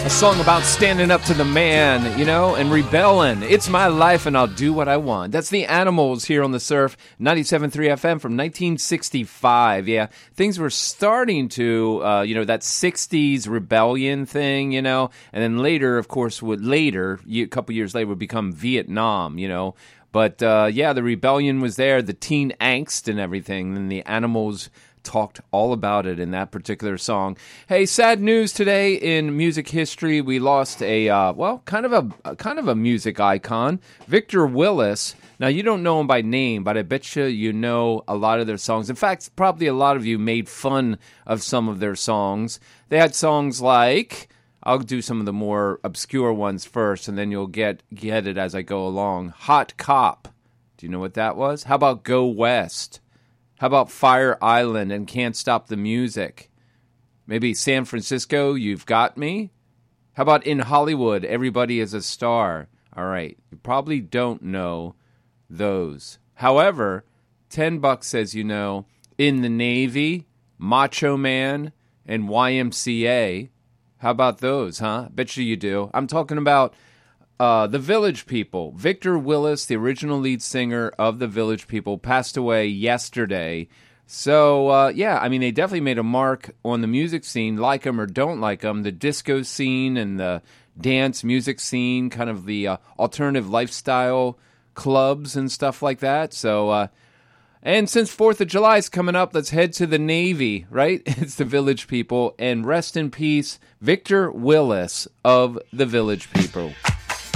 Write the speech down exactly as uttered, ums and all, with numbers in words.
A song about standing up to the man, you know, and rebelling. It's my life and I'll do what I want. That's the Animals here on the Surf, ninety-seven point three F M from nineteen sixty-five. Yeah, things were starting to, uh, you know, that sixties rebellion thing, you know, and then later, of course, would later, a couple years later, would become Vietnam, you know. But, uh, yeah, the rebellion was there, the teen angst and everything, and the Animals talked all about it in that particular song. Hey, sad news today in music history. We lost a uh, well, kind of a kind of a music icon, Victor Willis. Now you don't know him by name, but I bet you you know a lot of their songs. In fact, probably a lot of you made fun of some of their songs. They had songs like, I'll do some of the more obscure ones first, and then you'll get get it as I go along. Hot Cop. Do you know what that was? How about Go West? How about Fire Island and Can't Stop the Music? Maybe San Francisco, You've Got Me? How about In Hollywood, Everybody is a Star? All right, you probably don't know those. However, ten bucks says you know In the Navy, Macho Man, and Y M C A. How about those, huh? Bet you you do. I'm talking about Uh, the Village People. Victor Willis, the original lead singer of the Village People, passed away yesterday. So, uh, yeah, I mean, they definitely made a mark on the music scene, like them or don't like them. The disco scene and the dance music scene, kind of the uh, alternative lifestyle clubs and stuff like that. So, uh, and since fourth of July is coming up, let's head to the Navy, right? It's the Village People. And rest in peace, Victor Willis of the Village People.